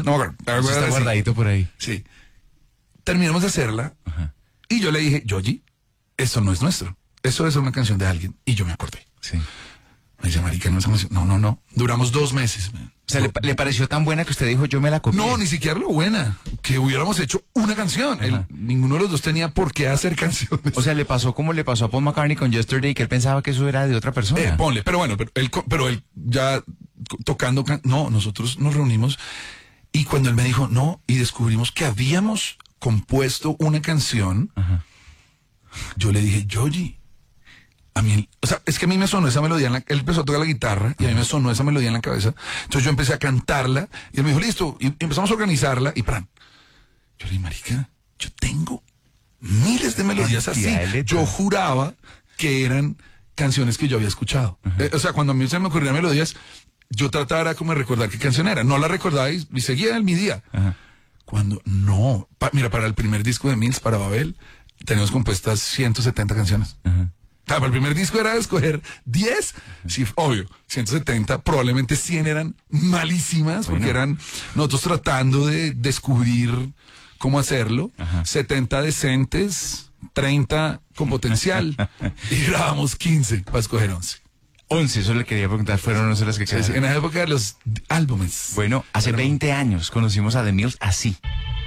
No me acuerdo. Eso está guardadito por ahí. Sí. Terminamos de hacerla. Ajá. Y yo le dije, Yoyi, eso no es nuestro. Eso es una canción de alguien. Y yo me acordé. Sí. Me dice, marica, no es una canción. No. Duramos 2 meses, man. O sea, ¿le pareció tan buena que usted dijo, yo me la copié? No, ni siquiera lo buena. Que hubiéramos hecho una canción. Ninguno de los dos tenía por qué hacer canciones. O sea, le pasó como le pasó a Paul McCartney con Yesterday, que él pensaba que eso era de otra persona. Ponle, pero bueno, pero él ya tocando... No, nosotros nos reunimos y cuando él me dijo, no, y descubrimos que habíamos compuesto una canción, Ajá. yo le dije, Yoyi, a mí, o sea, es que a mí me sonó esa melodía, él empezó a tocar la guitarra y a mí me sonó esa melodía en la cabeza, entonces yo empecé a cantarla y él me dijo, listo, y empezamos a organizarla y ¡pran! Yo le dije, marica, yo tengo miles de melodías así, yo juraba que eran canciones que yo había escuchado, o sea, cuando a mí se me ocurrían melodías, yo trataba como de recordar qué canción era, no la recordaba y seguía en mi día. Ajá. Cuando, no, mira, para el primer disco de Mills, para Babel, tenemos compuestas 170 canciones. Ajá. Para el primer disco era escoger 10, sí, obvio, 170, probablemente 100 eran malísimas, porque eran nosotros tratando de descubrir cómo hacerlo, 70 decentes, 30 con potencial, y grabamos 15 para escoger 11. 11, eso le quería preguntar, fueron 11 las que quedaron. En la época de los álbumes. Bueno, hace 20 años conocimos a The Mills así.